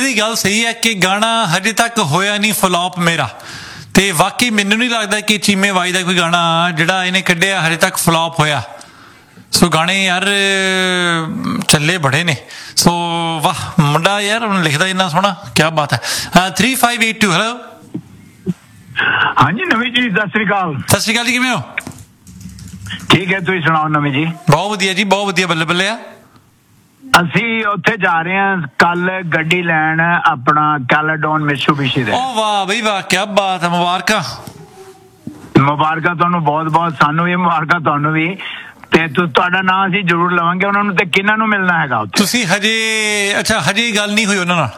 ਦੀ ਗੱਲ ਸਹੀ ਹੈ ਕਿ ਗਾਣਾ ਹਜੇ ਤੱਕ ਹੋਇਆ ਨਹੀਂ ਫਲॉप ਮੇਰਾ, ਤੇ ਵਾਕਈ ਮੈਨੂੰ ਨਹੀਂ ਲੱਗਦਾ ਕਿ ਚੀਮੇ ਬਾਈ ਦਾ ਕੋਈ ਗਾਣਾ ਜਿਹੜਾ ਇਹਨੇ ਕੱਢਿਆ ਹਜੇ ਤੱਕ ਫਲॉप ਹੋਇਆ। ਸੋ ਗਾਣੇ ਯਾਰ ਚੱਲੇ ਬੜੇ ਨੇ। ਸੋ ਵਾਹ ਮੁੰਡਾ ਯਾਰ ਉਹਨੂੰ ਲਿਖਦਾ ਇੰਨਾ ਸੋਹਣਾ, ਕਿਆ ਬਾਤ ਹੈ। 3582 ਹੈਲੋ। ਹਾਂਜੀ ਨਵੀਂ ਜੀ, ਸਤਿ ਸ੍ਰੀ ਅਕਾਲ। ਸਤਿ ਸ਼੍ਰੀ ਅਕਾਲ ਜੀ, ਕਿਵੇਂ ਹੋ? ਠੀਕ ਹੈ, ਤੁਸੀਂ ਸੁਣਾਓ ਨਵੀਂ ਜੀ? ਬਹੁਤ ਵਧੀਆ ਜੀ, ਬਹੁਤ ਵਧੀਆ, ਬੱਲੇ ਬੱਲੇ ਆ। ਅਸੀਂ ਉੱਥੇ ਜਾ ਰਹੇ ਹਾਂ ਕੱਲ ਗੱਡੀ ਲੈਣ, ਆਪਣਾ ਕੈਲੇਡੋਨ ਮਿਟਸੂਬਿਸ਼ੀ ਦੇ। ਓ ਵਾਹ ਬਈ ਵਾਹ, ਕਿਆ ਬਾਤ ਹੈ, ਮੁਬਾਰਕਾਂ। ਮੁਬਾਰਕਾਂ ਤੁਹਾਨੂੰ ਬਹੁਤ ਬਹੁਤ, ਸਾਨੂੰ ਵੀ ਮੁਬਾਰਕਾਂ, ਤੁਹਾਨੂੰ ਵੀ। ਤੇ ਤੁਹਾਡਾ ਨਾਂ ਅਸੀਂ ਜ਼ਰੂਰ ਲਵਾਂਗੇ। ਉਹਨਾਂ ਨੂੰ ਤੇ ਕਿਹਨਾਂ ਨੂੰ ਮਿਲਣਾ ਹੈਗਾ ਉੱਥੇ? ਤੁਸੀਂ ਹਜੇ ਅੱਛਾ ਹਜੇ ਗੱਲ ਨਹੀਂ ਹੋਈ ਉਹਨਾਂ ਨਾਲ?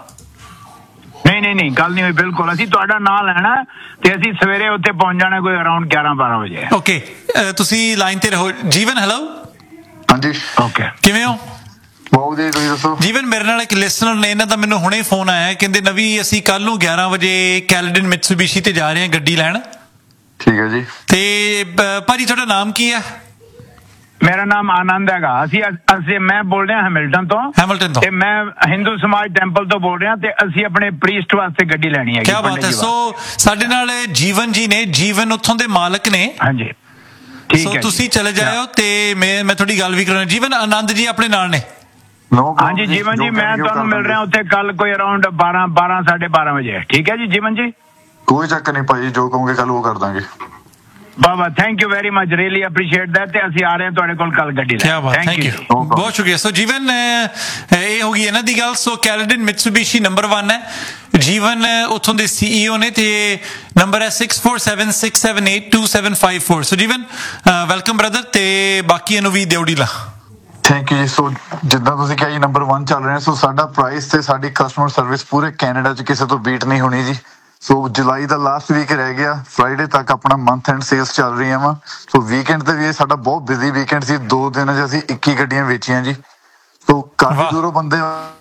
ਨਹੀਂ ਗੱਲ ਨਹੀਂ ਹੋਈ ਬਿਲਕੁਲ। ਅਸੀਂ ਤੁਹਾਡਾ ਨਾਂ ਲੈਣਾ ਤੇ ਅਸੀਂ ਸਵੇਰੇ ਉੱਥੇ ਪਹੁੰਚ ਜਾਣਾ ਕੋਈ ਅਰਾਊਂਡ 11-12 ਵਜੇ। ਓਕੇ, ਤੁਸੀਂ ਲਾਈਨ ਤੇ ਰਹੋ। ਜੀਵਨ ਹੈਲੋ। ਹਾਂਜੀ ਓਕੇ, ਕਿਵੇਂ ਹੋ? ਬਹੁਤ ਵਧੀਆ, ਤੁਸੀਂ ਦੱਸੋ? ਜੀਵਨ ਮੇਰੇ ਨਾਲ ਇੱਕ ਲਿਸਨਰ ਨੇ, ਇਹਨਾਂ ਦਾ ਮੈਨੂੰ ਹੁਣੇ ਫੋਨ ਆਇਆ, ਕਹਿੰਦੇ ਨਵੀਂ ਅਸੀਂ ਕੱਲ ਨੂੰ 11 ਵਜੇ ਕੈਲੇਡਨ ਮਿਟਸੂਬਿਸ਼ੀ ਤੇ ਜਾ ਰਹੇ ਹਾਂ ਗੱਡੀ ਲੈਣ। ਠੀਕ ਹੈ ਜੀ। ਤੇ ਭਾਜੀ ਤੁਹਾਡਾ ਨਾਮ ਕੀ ਹੈ? ਮੇਰਾ ਨਾਮ ਆਨੰਦ ਹੈਗਾ। ਅਸੀਂ ਮੈਂ ਬੋਲ ਰਿਹਾ ਹੈਮਿਲਟਨ ਤੋਂ ਤੇ ਮੈਂ ਹਿੰਦੂ ਸਮਾਜ ਟੈਂਪਲ ਤੋਂ ਬੋਲ ਰਿਹਾ ਤੇ ਅਸੀਂ ਆਪਣੇ ਪ੍ਰੀਸਟ ਵਾਸਤੇ ਗੱਡੀ ਲੈਣੀ ਹੈ। ਕਿਆ ਬਾਤ ਹੈ। ਸੋ ਸਾਡੇ ਨਾਲ ਜੀਵਨ ਜੀ ਨੇ, ਜੀਵਨ ਉੱਥੋਂ ਦੇ ਮਾਲਕ ਨੇ। ਹਾਂਜੀ ਠੀਕ ਹੈ। ਤੁਸੀਂ ਚਲੇ ਜਾਇਓ ਤੇ ਮੈਂ ਤੁਹਾਡੀ ਗੱਲ ਵੀ ਕਰਾਂਗਾ। ਜੀਵਨ ਆਨੰਦ ਜੀ ਆਪਣੇ ਨਾਲ ਨੇ। ਹਾਂਜੀ ਜੀਵਨ ਜੀ, ਮੈਂ ਤੁਹਾਨੂੰ ਮਿਲ ਰਿਹਾ ਉੱਥੇ ਕੱਲ ਕੋਈ ਅਰਾਊਂਡ 12 12:30 ਵਜੇ। ਠੀਕ ਹੈ ਜੀ ਜੀਵਨ ਜੀ? ਕੋਈ ਚੱਕਰ ਨਹੀਂ ਭਾਈ, ਜੋ ਕਹੋਗੇ ਕੱਲ ਉਹ ਕਰ ਦਾਂਗੇ। ਬਾਬਾ thank you very much, really appreciate that. ਤੇ ਅਸੀਂ ਆ ਰਹੇ ਹਾਂ ਤੁਹਾਡੇ ਕੋਲ ਕੱਲ ਗੱਡੀ ਲੈ। ਕਿਆ ਬਾਤ, ਥੈਂਕ ਯੂ, ਬਹੁਤ ਸ਼ੁਕਰੀਆ। ਸੋ ਜੀਵਨ ਇਹ ਹੋ ਗਈ ਇਹਨਾਂ ਦੀ ਗੱਲ। ਸੋ ਕੈਲੇਡਨ ਮਿਟਸੂਬਿਸ਼ੀ ਨੰਬਰ 1 ਹੈ। ਜੀਵਨ ਉੱਥੋਂ ਦੇ CEO ਨੇ ਤੇ ਨੰਬਰ ਹੈ 6476782754। ਸੋ ਜੀਵਨ ਵੈਲਕਮ ਬ੍ਰਦਰ, ਤੇ ਬਾਕੀਆਂ ਨੂੰ ਵੀ ਦਿਓੜੀ ਲਾ। ਥੈਂਕ ਯੂ ਜੀ। ਸੋ ਜਿੱਦਾਂ ਤੁਸੀਂ ਕਿਹਾ ਜੀ ਨੰਬਰ 1 ਚੱਲ ਰਿਹਾ। ਸੋ ਸਾਡਾ ਪ੍ਰਾਈਸ ਤੇ ਸਾਡੀ ਕਸਟਮਰ ਸਰਵਿਸ ਪੂਰੇ ਕੈਨੇਡਾ 'ਚ ਕਿਸੇ ਤੋਂ ਬੀਟ ਨਹੀਂ ਹੋਣੀ ਜੀ। ਸੋ ਜੁਲਾਈ ਦਾ ਲਾਸਟ ਵੀਕ ਰਹਿ ਗਿਆ, ਫਰਾਈਡੇ ਤੱਕ ਆਪਣਾ ਮੰਥ ਐਂਡ ਸੇਲਸ ਚੱਲ ਰਹੀਆਂ ਵਾ। ਸੋ ਵੀਕਐਂਡ ਤੇ ਵੀ ਸਾਡਾ ਬਹੁਤ ਬਿਜ਼ੀ ਵੀਕਐਂਡ ਸੀ। 2 ਦਿਨਾਂ 'ਚ ਅਸੀਂ 21 ਗੱਡੀਆਂ ਵੇਚੀਆਂ ਜੀ। ਸੋ ਕਾਫੀ ਦੂਰੋਂ ਬੰਦੇ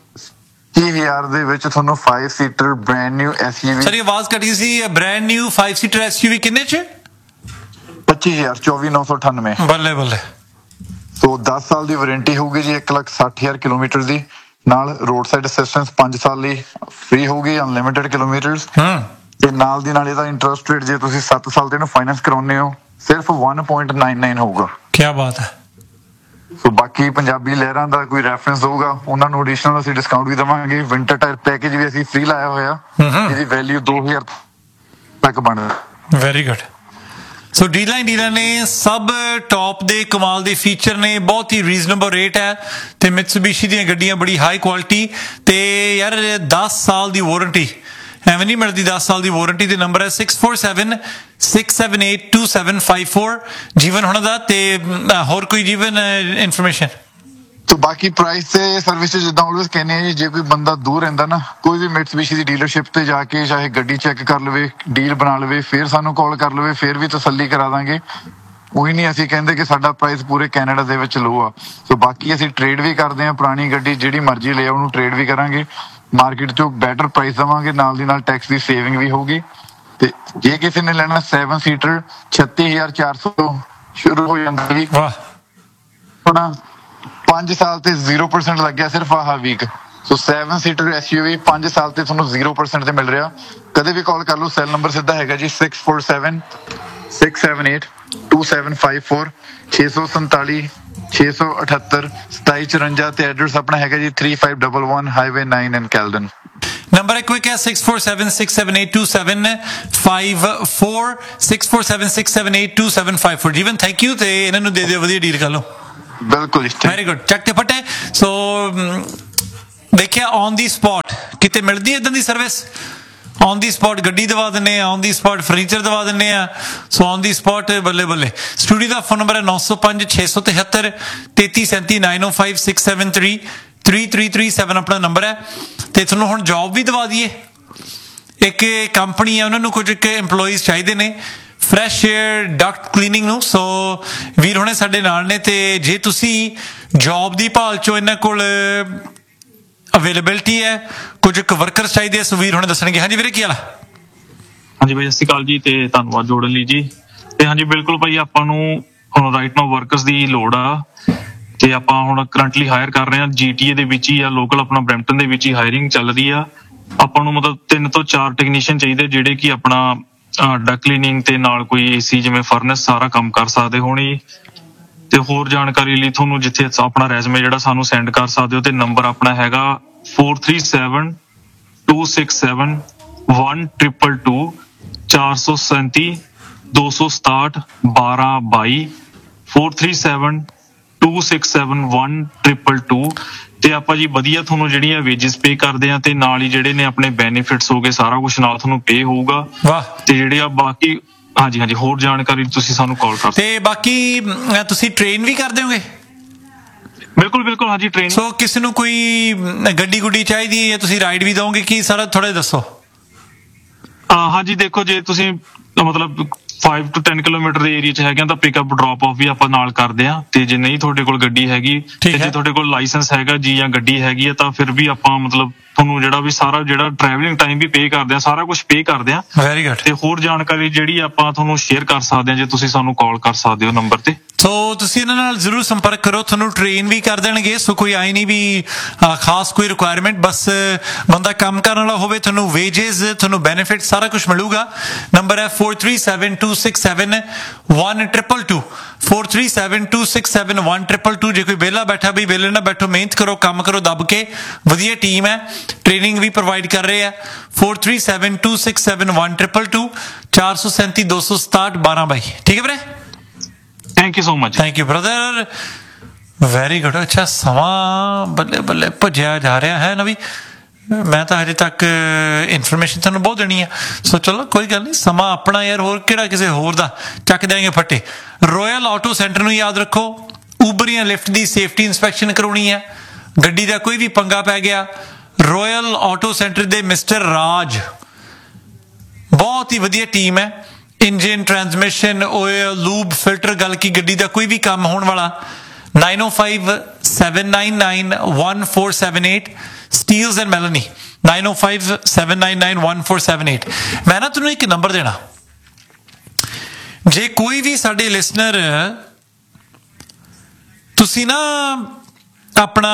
30,000 ਦੇ ਵਿੱਚ ਤੁਹਾਨੂੰ 5 seater brand new SUV। Sir ਆਵਾਜ਼ ਕੱਟੀ ਸੀ। ਬ੍ਰੈਂਡ ਨਿਊ 5 ਸੀਟਰ SUV ਕਿੰਨੇ 'ਚ? 25,000 24,998। ਬੱਲੇ ਬੱਲੇ। ਸੋ 10 ਸਾਲ ਦੀ ਵਾਰੰਟੀ ਹੋਊਗੀ ਜੀ, 1,60,000 ਕਿਲੋਮੀਟਰ ਦੀ, ਨਾਲ ਰੋਡ ਸਾਈਡ ਅਸਿਸਟੈਂਸ 5 ਸਾਲ ਲਈ ਫ੍ਰੀ ਹੋਊਗੀ, ਅਨਲਿਮਿਟਿਡ ਕਿਲੋਮੀਟਰਸ। ਤੇ ਨਾਲ ਦੀ ਨਾਲ ਇਹਦਾ ਇੰਟਰਸਟ ਰੇਟ ਜੇ ਤੁਸੀਂ 7 ਸਾਲ ਤੇ ਇਹਨੂੰ ਫਾਈਨੈਂਸ ਕਰਾਉਂਦੇ ਹੋ ਸਿਰਫ 1.99 ਹੋਊਗਾ। ਕੀ ਬਾਤ ਹੈ। ਸੋ ਬਾਕੀ ਪੰਜਾਬੀ ਲਹਿਰਾਂ ਦਾ ਕੋਈ ਰੈਫਰੈਂਸ ਹੋਊਗਾ, ਉਹਨਾਂ ਨੂੰ ਐਡੀਸ਼ਨਲ ਅਸੀਂ ਡਿਸਕਾਊਂਟ ਵੀ ਦੇਵਾਂਗੇ। ਵਿੰਟਰ ਟਾਇਰ ਪੈਕੇਜ ਵੀ ਅਸੀਂ ਫ੍ਰੀ ਲਾਇਆ ਹੋਇਆ, ਇਹਦੀ ਵੈਲਿਊ 2,000 ਤੱਕ ਬਣਦਾ। Very good. ਸੋ ਡੀਲਰ ਨੇ ਸਭ ਟੌਪ ਦੇ ਕਮਾਲ ਦੇ ਫੀਚਰ ਨੇ, ਬਹੁਤ ਹੀ ਰੀਜ਼ਨੇਬਲ ਰੇਟ ਹੈ ਤੇ ਮਿਟਸੂਬਿਸ਼ੀ ਦੀਆਂ ਗੱਡੀਆਂ ਬੜੀ ਹਾਈ ਕੁਆਲਿਟੀ ਤੇ ਯਾਰ 10 ਸਾਲ ਦੀ ਵਾਰੰਟੀ ਐਵੇਂ ਨਹੀਂ ਮਿਲਦੀ। 10 ਸਾਲ ਦੀ ਵਾਰੰਟੀ ਦੇ ਨੰਬਰ ਹੈ 6476782754 ਜੀਵਨ ਹੋਣਾ ਦਾ। ਤੇ ਹੋਰ ਕੋਈ ਜੀਵਨ ਇਨਫੋਰਮੇਸ਼ਨ? तो बाकी प्राइस से सर्विस जिदा ऑलवेज कहने हैं जे कोई बंदा दूर रहिंदा ना, कोई भी मिट्सुबिशी दी डीलरशिप ते जाके चाहे गड्डी चेक कर लवे, डील बना लवे, फिर सानू कॉल कर लवे, फिर भी तसल्ली करा दांगे। ਉਹੀ ਨਹੀਂ ਅਸੀਂ ਕਹਿੰਦੇ ਕਿ ਸਾਡਾ ਪ੍ਰਾਈਸ ਪੂਰੇ ਕੈਨੇਡਾ ਦੇ ਵਿੱਚ ਲੋ ਆ। ਸੋ ਬਾਕੀ ਅਸੀਂ ਟ੍ਰੇਡ ਵੀ ਕਰਦੇ ਹਾਂ, ਪੁਰਾਣੀ ਗੱਡੀ ਜਿਹੜੀ ਮਰਜ਼ੀ ਲੈ ਆਓ ਉਹਨੂੰ ਟ੍ਰੇਡ ਵੀ ਕਰਾਂਗੇ, ਮਾਰਕੀਟ ਚੋਂ ਬੈਟਰ ਪ੍ਰਾਈਸ ਦੇਵਾਂਗੇ, ਨਾਲ ਦੀ ਨਾਲ ਟੈਕਸ ਦੀ ਸੇਵਿੰਗ ਵੀ ਹੋਊਗੀ। ਤੇ ਜੇ ਕਿਸੇ ਨੇ ਲੈਣਾ 7 ਸੀਟਰ 36,400 ਸ਼ੁਰੂ ਹੋ ਜਾਂਦਾ ਜੀ। ਹੁਣ 5 ਸਾਲ ਤੇ 0% ਲੱਗਿਆ ਸਿਰਫ ਆਹ ਵੀਕ। ਸੋ 7 ਸੀਟਰ SUV 5 ਸਾਲ ਤੇ ਤੁਹਾਨੂੰ 0% ਤੇ ਮਿਲ ਰਿਹਾ। ਕਦੇ ਵੀ ਕਾਲ ਕਰ ਲਓ, ਸੈਲ ਨੰਬਰ ਸਿੱਧਾ ਹੈਗਾ ਜੀ 6476782754 647 678 2754 ਤੇ ਐਡਰੈਸ ਆਪਣਾ ਹੈਗਾ ਜੀ 3511 ਹਾਈਵੇ 9 ਇਨ ਕੈਲਡਨ। ਨੰਬਰ ਇੱਕ ਹੈ 6476782754 6476782754। ਜੀਵਨ ਥੈਂਕ ਯੂ ਤੇ ਇਹਨਾਂ ਨੂੰ ਦੇ ਦਿਓ ਵਧੀਆ ਡੀਲ ਕਰ ਲਓ। ਬਿਲਕੁਲ ਵੈਰੀ ਗੁੱਡ। ਚੱਕ ਤੇ ਫਟੇ। ਸੋ ਦੇਖਿਆ ਔਨ ਦੀ ਸਪੌਟ ਕਿਤੇ ਮਿਲਦੀ ਇਦਾਂ ਦੀ ਸਰਵਿਸ। ਔਨ ਦੀ ਸਪੌਟ ਗੱਡੀ ਦਵਾ ਦਿੰਦੇ ਆ, ਔਨ ਦੀ ਸਪੌਟ ਫਰਨੀਚਰ ਦਵਾ ਦਿੰਦੇ ਆ। ਸੋ ਔਨ ਦੀ ਸਪੌਟ ਬੱਲੇ ਬੱਲੇ। ਸਟੂਡੀਓ ਦਾ ਫੋਨ ਨੰਬਰ ਹੈ 905 673 3337 905 673 3337 ਆਪਣਾ ਨੰਬਰ ਹੈ। ਤੇ ਤੁਹਾਨੂੰ ਹੁਣ ਜੌਬ ਵੀ ਦਵਾ ਦਈਏ। ਇੱਕ ਕੰਪਨੀ ਹੈ, ਉਹਨਾਂ ਨੂੰ ਕੁਝ EMPLOYEES ਚਾਹੀਦੇ ਨੇ ਫਰੈਸ਼ ਏਅਰ ਡਕਟ ਕਲੀਨਿੰਗ ਨੂੰ। ਸੋ ਵੀਰ ਹੁਣੇ ਸਾਡੇ ਨਾਲ ਨੇ ਤੇ ਜੇ ਤੁਸੀਂ ਜੌਬ ਦੀ ਭਾਲ ਚੋਂ ਇਹਨਾਂ ਕੋਲ ਅਵੇਲੇਬਿਲਿਟੀ ਹੈ, ਕੁਝ ਵਰਕਰਸ ਚਾਹੀਦੇ, ਸੋ ਵੀਰ ਹੁਣੇ ਦੱਸਣਗੇ। ਹਾਂਜੀ ਵੀਰੇ ਕੀ ਹਾਲ ਹੈ? ਹਾਂਜੀ ਭਾਈ ਸਤਿ ਸ਼੍ਰੀ ਅਕਾਲ ਜੀ ਤੇ ਧੰਨਵਾਦ ਜੋੜਨ ਲਈ ਜੀ। ਤੇ ਹਾਂਜੀ ਬਿਲਕੁਲ ਭਾਈ, ਆਪਾਂ ਨੂੰ ਹੁਣ ਰਾਈਟ ਨਾਓ ਵਰਕਰਸ ਦੀ ਲੋੜ ਆ ਤੇ ਆਪਾਂ ਹੁਣ ਕਰੰਟਲੀ ਹਾਇਰ ਕਰ ਰਹੇ ਹਾਂ GTA ਦੇ ਵਿੱਚ ਹੀ ਆ, ਲੋਕਲ ਆਪਣਾ ਬਰੈਂਪਟਨ ਦੇ ਵਿੱਚ ਹੀ ਹਾਇਰਿੰਗ ਚੱਲ ਰਹੀ ਆ। ਆਪਾਂ ਨੂੰ ਮਤਲਬ 3 ਤੋਂ 4 ਟੈਕਨੀਸ਼ੀਅਨ ਚਾਹੀਦੇ ਜਿਹੜੇ ਕਿ ਆਪਣਾ ਡਕ ਕਲੀਨਿੰਗ ਤੇ ਨਾਲ ਕੋਈ ਏਸੀ ਜਿਵੇਂ ਫਰਨੈਸ ਸਾਰਾ ਕੰਮ ਕਰ ਸਕਦੇ ਹੋਣ ਜੀ। ਤੇ ਹੋਰ ਜਾਣਕਾਰੀ ਲਈ ਤੁਹਾਨੂੰ ਜਿੱਥੇ ਆਪਣਾ ਰੈਜ਼ੂਮੇ ਜਿਹੜਾ ਸਾਨੂੰ ਸੈਂਡ ਕਰ ਸਕਦੇ ਹੋ ਤੇ ਨੰਬਰ ਆਪਣਾ ਹੈਗਾ 4372671222 437-267-1222 4372671222 ਤੇ ਆਪਾਂ ਜੀ ਵਧੀਆ ਤੁਹਾਨੂੰ ਜਿਹੜੀਆਂ ਵੇਜਸ ਪੇ ਕਰਦੇ ਆ ਤੇ ਨਾਲ ਹੀ ਜਿਹੜੇ ਨੇ ਆਪਣੇ ਬੈਨੀਫਿਟਸ ਹੋਗੇ ਸਾਰਾ ਕੁਝ ਨਾਲ ਤੁਹਾਨੂੰ ਪੇ ਹੋਊਗਾ। ਵਾਹ। ਤੇ ਜਿਹੜੇ ਆ ਬਾਕੀ ਹਾਂਜੀ ਹੋਰ ਜਾਣਕਾਰੀ ਤੁਸੀਂ ਸਾਨੂੰ ਕਾਲ ਕਰ ਸਕਦੇ। ਤੇ ਬਾਕੀ ਤੁਸੀਂ ਟ੍ਰੇਨ ਵੀ ਕਰਦੇ ਹੋਗੇ? ਬਿਲਕੁਲ ਹਾਂਜੀ ਟ੍ਰੇਨ। ਸੋ ਕਿਸੇ ਨੂੰ ਕੋਈ ਗੱਡੀ ਗੁੱਡੀ ਚਾਹੀਦੀ ਹੈ ਤੁਸੀਂ ਰਾਈਡ ਵੀ ਦੋਗੇ ਕੀ ਸਾਰਾ ਥੋੜਾ ਦੱਸੋ। ਹਾਂਜੀ ਦੇਖੋ ਜੇ ਤੁਸੀਂ ਮਤਲਬ 5 to 10 ਕਿਲੋਮੀਟਰ ਦੇ ਏਰੀਆ 'ਚ ਹੈਗੇ ਤਾਂ ਪਿਕਅਪ ਡ੍ਰੌਪ ਆਫ ਵੀ ਆਪਾਂ ਨਾਲ ਕਰਦੇ ਆ। ਤੇ ਜੇ ਨਹੀਂ ਤੁਹਾਡੇ ਕੋਲ ਗੱਡੀ ਹੈਗੀ ਤੇ ਜੇ ਤੁਹਾਡੇ ਕੋਲ ਲਾਇਸੈਂਸ ਹੈਗਾ ਜੀ ਜਾਂ ਗੱਡੀ ਹੈਗੀ ਆ ਤਾਂ ਫਿਰ ਵੀ ਆਪਾਂ ਮਤਲਬ ਤੁਹਾਨੂੰ ਜਿਹੜਾ ਵੀ ਸਾਰਾ ਜਿਹੜਾ ਟਰੈਵਲਿੰਗ ਟਾਈਮ ਵੀ ਪੇ ਕਰਦੇ ਆ ਸਾਰਾ ਕੁਝ ਪੇ ਕਰਦੇ ਆ। Very good. ਤੇ ਹੋਰ ਜਾਣਕਾਰੀ ਜਿਹੜੀ ਆਪਾਂ ਤੁਹਾਨੂੰ ਸ਼ੇਅਰ ਕਰ ਸਕਦੇ ਆ ਜੇ ਤੁਸੀਂ ਸਾਨੂੰ ਕਾਲ ਕਰ ਸਕਦੇ ਹੋ ਨੰਬਰ ਤੇ। ਸੋ ਤੁਸੀਂ ਇਹਨਾਂ ਨਾਲ ਜ਼ਰੂਰ ਸੰਪਰਕ ਕਰੋ ਤੁਹਾਨੂੰ ਟ੍ਰੇਨ ਵੀ ਕਰ ਦੇਣਗੇ। ਸੋ ਕੋਈ ਆਈ ਨਹੀਂ ਵੀ ਖਾਸ ਕੋਈ ਰਿਕੁਆਇਰਮੈਂਟ ਬਸ ਬੰਦਾ ਕੰਮ ਕਰਨ ਵਾਲਾ ਹੋਵੇ ਤੁਹਾਨੂੰ ਵੇਜਸ ਤੁਹਾਨੂੰ ਬੈਨੀਫਿਟ ਸਾਰਾ ਕੁਝ ਮਿਲੂਗਾ। ਨੰਬਰ ਹੈ 4372671222 4372671222 ਜੇ ਕੋਈ ਵਿਹਲਾ ਬੈਠਾ ਵੀ ਵਿਹਲੇ ਨਾ ਬੈਠੋ ਮਿਹਨਤ ਕਰੋ ਕੰਮ ਕਰੋ ਦੱਬ ਕੇ ਵਧੀਆ ਟੀਮ ਹੈ ਟ੍ਰੇਨਿੰਗ ਵੀ ਪ੍ਰੋਵਾਈਡ ਕਰ ਰਹੇ ਆ 4372671222 437-267-1222 ਠੀਕ ਹੈ ਵੀਰੇ। Thank you so much. Thank you brother very good. ਅੱਛਾ ਸਮਾਂ ਬੱਲੇ ਬੱਲੇ ਭੱਜਿਆ ਜਾ ਰਿਹਾ ਹੈ ਨਾ ਵੀ ਮੈਂ ਤਾਂ ਹਜੇ ਤੱਕ ਇਨਫੋਰਮੇਸ਼ਨ ਤੁਹਾਨੂੰ ਬਹੁਤ ਦੇਣੀ ਆ। ਸੋ ਚਲੋ ਕੋਈ ਗੱਲ ਨਹੀਂ ਸਮਾਂ ਆਪਣਾ ਯਾਰ ਹੋਰ ਕਿਹੜਾ ਕਿਸੇ ਹੋਰ ਦਾ ਚੱਕ ਦਿਆਂਗੇ ਫੱਟੇ। ਰੋਇਲ ਆਟੋ ਸੈਂਟਰ ਨੂੰ ਯਾਦ ਰੱਖੋ ਊਬਰ ਜਾਂ ਲਿਫਟ ਦੀ ਸੇਫਟੀ ਇੰਸਪੈਕਸ਼ਨ ਕਰਾਉਣੀ ਹੈ ਗੱਡੀ ਦਾ ਕੋਈ ਵੀ ਪੰਗਾ ਪੈ ਗਿਆ ਰੋਇਲ ਆਟੋ ਸੈਂਟਰ ਦੇ ਮਿਸਟਰ ਰਾਜ ਬਹੁਤ ਹੀ ਵਧੀਆ ਟੀਮ ਹੈ। Engine transmission oil lube filter ਗੱਲ ਕੀ ਗੱਡੀ ਦਾ ਕੋਈ ਵੀ ਕੰਮ ਹੋਣ ਵਾਲਾ 9057991478 ਸਟੀਲਸ ਐਂਡ ਮੈਲਨੀ 9057991478 ਮੈਂ ਨਾ ਤੁਹਾਨੂੰ ਇੱਕ ਨੰਬਰ ਦੇਣਾ ਜੇ ਕੋਈ ਵੀ ਸਾਡੇ ਲਿਸਨਰ ਤੁਸੀਂ ਨਾ ਆਪਣਾ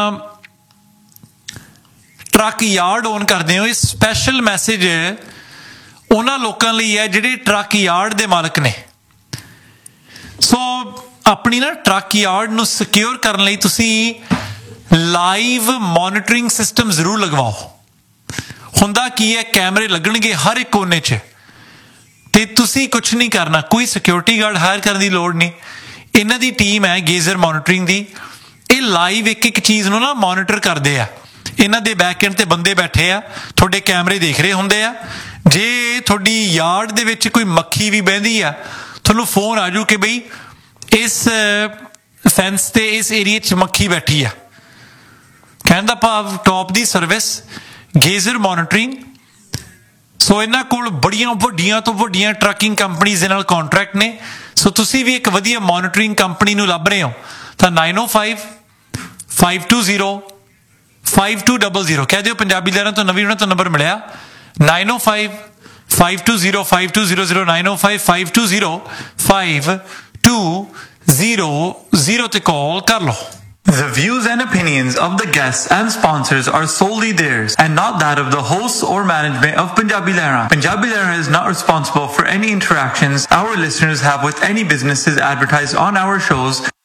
ਟਰੱਕ ਯਾਰਡ ਓਨ ਕਰਦੇ ਹੋ ਇਹ ਸਪੈਸ਼ਲ ਮੈਸੇਜ ਉਹਨਾਂ ਲੋਕਾਂ ਲਈ ਹੈ ਜਿਹੜੇ ਟਰੱਕ ਯਾਰਡ ਦੇ ਮਾਲਕ ਨੇ। ਸੋ ਆਪਣੀ ਨਾ ਟਰੱਕ ਯਾਰਡ ਨੂੰ ਸਿਕਿਉਰ ਕਰਨ ਲਈ ਤੁਸੀਂ ਲਾਈਵ ਮੋਨੀਟਰਿੰਗ ਸਿਸਟਮ ਜ਼ਰੂਰ ਲਗਵਾਓ। ਹੁੰਦਾ ਕੀ ਹੈ ਕੈਮਰੇ ਲੱਗਣਗੇ ਹਰ ਇੱਕ ਕੋਨੇ 'ਚ ਤੇ ਤੁਸੀਂ ਕੁਝ ਨਹੀਂ ਕਰਨਾ ਕੋਈ ਸਿਕਿਉਰਿਟੀ ਗਾਰਡ ਹਾਇਰ ਕਰਨ ਦੀ ਲੋੜ ਨਹੀਂ। ਇਹਨਾਂ ਦੀ ਟੀਮ ਹੈ ਗੇਜ਼ਰ ਮੋਨੀਟਰਿੰਗ ਦੀ ਇਹ ਲਾਈਵ ਇੱਕ ਚੀਜ਼ ਨੂੰ ਨਾ ਮੋਨੀਟਰ ਕਰਦੇ ਆ। ਇਹਨਾਂ ਦੇ ਬੈਕ ਐਂਡ ਤੇ ਬੰਦੇ ਬੈਠੇ ਆ ਤੁਹਾਡੇ ਕੈਮਰੇ ਦੇਖ ਰਹੇ ਹੁੰਦੇ ਆ। ਜੇ ਤੁਹਾਡੀ ਯਾਰਡ ਦੇ ਵਿੱਚ ਕੋਈ ਮੱਖੀ ਵੀ ਬਹਿੰਦੀ ਆ ਤੁਹਾਨੂੰ ਫੋਨ ਆ ਜੂ ਕਿ ਬਈ ਇਸ ਫੈਂਸ ਤੇ ਇਸ ਏਰੀਆ 'ਚ ਮੱਖੀ ਬੈਠੀ ਆ। ਕਹਿਣ ਦਾ ਭਾਵ ਟੌਪ ਦੀ ਸਰਵਿਸ ਗੇਜ਼ਰ ਮੋਨੀਟਰਿੰਗ। ਸੋ ਇਹਨਾਂ ਕੋਲ ਬੜੀਆਂ ਵੱਡੀਆਂ ਤੋਂ ਵੱਡੀਆਂ ਟਰੱਕਿੰਗ ਕੰਪਨੀਜ਼ ਦੇ ਨਾਲ ਕੰਟਰੈਕਟ ਨੇ। ਸੋ ਤੁਸੀਂ ਵੀ ਇੱਕ ਵਧੀਆ ਮੋਨੀਟਰਿੰਗ ਕੰਪਨੀ ਨੂੰ ਲੱਭ ਰਹੇ ਹੋ ਤਾਂ 9055205200 ਕਹਿ ਦਿਓ ਪੰਜਾਬੀ ਲਹਿਰਾਂ ਤੋਂ ਨਵੀਂ ਉਹਨਾਂ ਤੋਂ ਨੰਬਰ ਮਿਲਿਆ 9055205200 9055205200 ਤੇ ਕਾਲ ਕਰ ਲਓ। The views and opinions of the guests and sponsors are solely theirs and not that of the hosts or management of Punjabi Lehra. Punjabi Lehra is not responsible for any interactions our listeners have with any businesses advertised on our shows.